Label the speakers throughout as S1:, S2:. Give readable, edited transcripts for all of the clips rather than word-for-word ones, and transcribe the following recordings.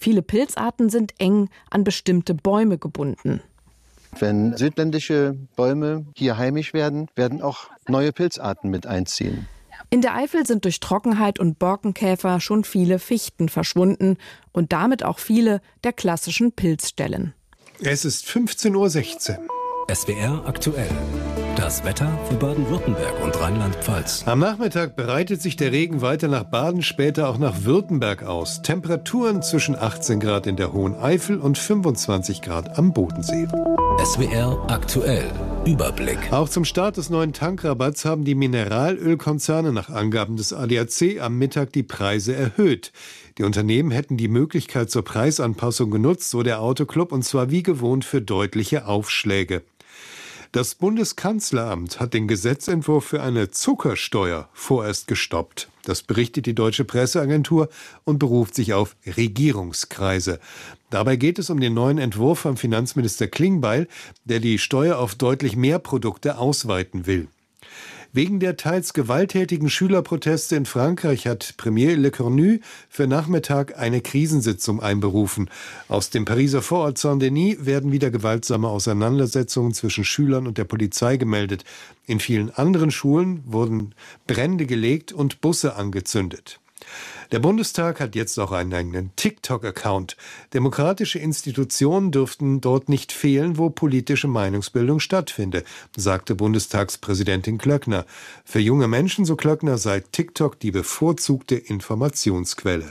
S1: Viele Pilzarten sind eng an bestimmte Bäume gebunden.
S2: Wenn südländische Bäume hier heimisch werden, werden auch neue Pilzarten mit einziehen.
S1: In der Eifel sind durch Trockenheit und Borkenkäfer schon viele Fichten verschwunden und damit auch viele der klassischen Pilzstellen.
S3: Es ist 15:16 Uhr.
S4: SWR aktuell. Das Wetter für Baden-Württemberg und Rheinland-Pfalz.
S3: Am Nachmittag breitet sich der Regen weiter nach Baden, später auch nach Württemberg aus. Temperaturen zwischen 18 Grad in der Hohen Eifel und 25 Grad am Bodensee.
S4: SWR aktuell. Überblick.
S3: Auch zum Start des neuen Tankrabatts haben die Mineralölkonzerne nach Angaben des ADAC am Mittag die Preise erhöht. Die Unternehmen hätten die Möglichkeit zur Preisanpassung genutzt, so der Autoclub, und zwar wie gewohnt für deutliche Aufschläge. Das Bundeskanzleramt hat den Gesetzentwurf für eine Zuckersteuer vorerst gestoppt. Das berichtet die Deutsche Presseagentur und beruft sich auf Regierungskreise. Dabei geht es um den neuen Entwurf von Finanzminister Klingbeil, der die Steuer auf deutlich mehr Produkte ausweiten will. Wegen der teils gewalttätigen Schülerproteste in Frankreich hat Premier Lecornu für Nachmittag eine Krisensitzung einberufen. Aus dem Pariser Vorort Saint-Denis werden wieder gewaltsame Auseinandersetzungen zwischen Schülern und der Polizei gemeldet. In vielen anderen Schulen wurden Brände gelegt und Busse angezündet. Der Bundestag hat jetzt auch einen eigenen TikTok-Account. Demokratische Institutionen dürften dort nicht fehlen, wo politische Meinungsbildung stattfinde, sagte Bundestagspräsidentin Klöckner. Für junge Menschen, so Klöckner, sei TikTok die bevorzugte Informationsquelle.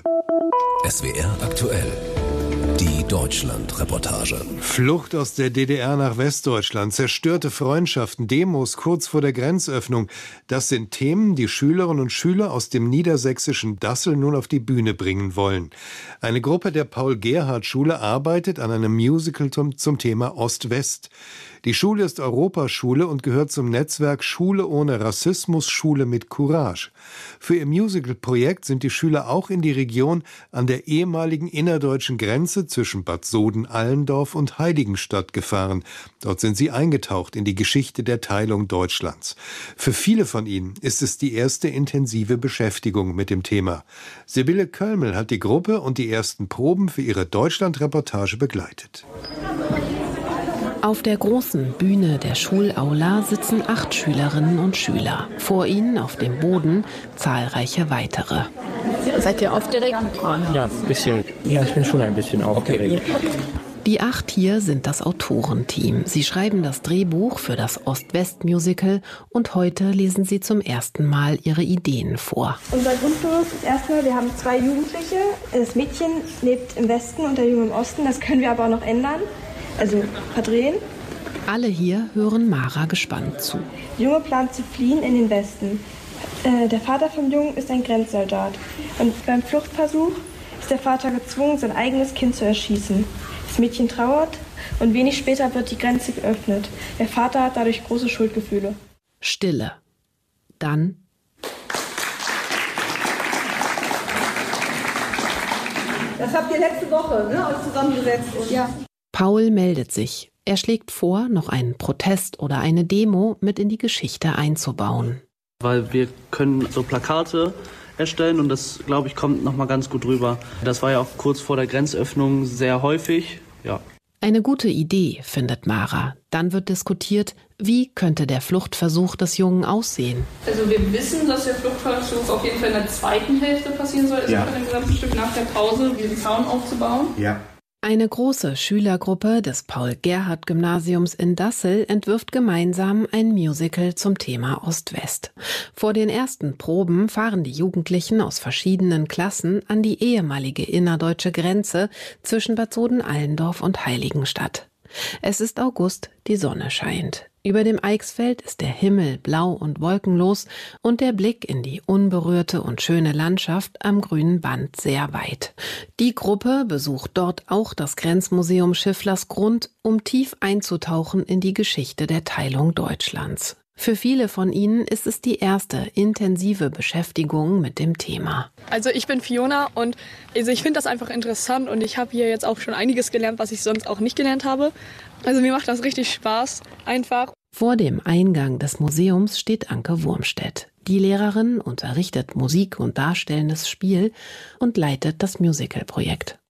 S4: SWR aktuell. Die Deutschland-Reportage.
S3: Flucht aus der DDR nach Westdeutschland, zerstörte Freundschaften, Demos kurz vor der Grenzöffnung. Das sind Themen, die Schülerinnen und Schüler aus dem niedersächsischen Dassel nun auf die Bühne bringen wollen. Eine Gruppe der Paul-Gerhardt-Schule arbeitet an einem Musical zum Thema Ost-West. Die Schule ist Europaschule und gehört zum Netzwerk Schule ohne Rassismus, Schule mit Courage. Für ihr Musical-Projekt sind die Schüler auch in die Region an der ehemaligen innerdeutschen Grenze zwischen Bad Soden-Allendorf und Heiligenstadt gefahren. Dort sind sie eingetaucht in die Geschichte der Teilung Deutschlands. Für viele von ihnen ist es die erste intensive Beschäftigung mit dem Thema. Sibylle Kölmel hat die Gruppe und die ersten Proben für ihre Deutschland-Reportage begleitet.
S5: Auf der großen Bühne der Schulaula sitzen 8 Schülerinnen und Schüler. Vor ihnen auf dem Boden zahlreiche weitere.
S6: Seid ihr aufgeregt?
S7: Ja, ein bisschen. Ja, ich bin schon ein bisschen aufgeregt.
S5: Die 8 hier sind das Autorenteam. Sie schreiben das Drehbuch für das Ost-West-Musical und heute lesen sie zum ersten Mal ihre Ideen vor.
S8: Unser Grundgerüst ist erstmal, wir haben 2 Jugendliche. Das Mädchen lebt im Westen und der Junge im Osten. Das können wir aber auch noch ändern. Also verdrehen.
S5: Alle hier hören Mara gespannt zu.
S8: Der Junge plant zu fliehen in den Westen. Der Vater vom Jungen ist ein Grenzsoldat. Und beim Fluchtversuch ist der Vater gezwungen, sein eigenes Kind zu erschießen. Das Mädchen trauert und wenig später wird die Grenze geöffnet. Der Vater hat dadurch große Schuldgefühle.
S5: Stille. Dann
S6: Das habt ihr letzte Woche, ne, euch zusammengesetzt. Ja.
S5: Paul meldet sich. Er schlägt vor, noch einen Protest oder eine Demo mit in die Geschichte einzubauen.
S9: Weil wir können so Plakate erstellen und das, glaube ich, kommt nochmal ganz gut rüber. Das war ja auch kurz vor der Grenzöffnung sehr häufig. Ja.
S5: Eine gute Idee, findet Mara. Dann wird diskutiert, wie könnte der Fluchtversuch des Jungen aussehen.
S10: Also wir wissen, dass der Fluchtversuch auf jeden Fall in der zweiten Hälfte passieren soll, also von dem gesamten Stück nach der Pause, diesen Zaun aufzubauen.
S7: Ja.
S5: Eine große Schülergruppe des Paul-Gerhardt-Gymnasiums in Dassel entwirft gemeinsam ein Musical zum Thema Ost-West. Vor den ersten Proben fahren die Jugendlichen aus verschiedenen Klassen an die ehemalige innerdeutsche Grenze zwischen Bad Soden-Allendorf und Heiligenstadt. Es ist August, die Sonne scheint. Über dem Eichsfeld ist der Himmel blau und wolkenlos und der Blick in die unberührte und schöne Landschaft am grünen Band sehr weit. Die Gruppe besucht dort auch das Grenzmuseum Schifflersgrund, um tief einzutauchen in die Geschichte der Teilung Deutschlands. Für viele von ihnen ist es die erste intensive Beschäftigung mit dem Thema.
S10: Also ich bin Fiona und ich finde das einfach interessant und ich habe hier jetzt auch schon einiges gelernt, was ich sonst auch nicht gelernt habe. Also mir macht das richtig Spaß, einfach.
S5: Vor dem Eingang des Museums steht Anke Wurmstedt. Die Lehrerin unterrichtet Musik und darstellendes Spiel und leitet das Musical-Projekt.